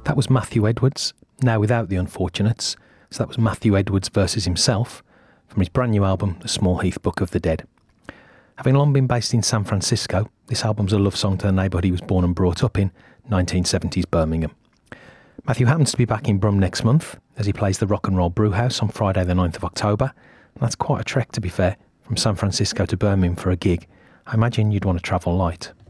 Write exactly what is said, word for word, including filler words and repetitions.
That was Matthew Edwards, now without the Unfortunates. So that was Matthew Edwards versus himself from his brand new album, The Small Heath Book of the Dead. Having long been based in San Francisco, this album's a love song to the neighbourhood he was born and brought up in, nineteen seventies Birmingham. Matthew happens to be back in Brum next month as he plays the Rock and Roll Brewhouse on Friday the ninth of October. And that's quite a trek, to be fair, from San Francisco to Birmingham for a gig. I imagine you'd want to travel light.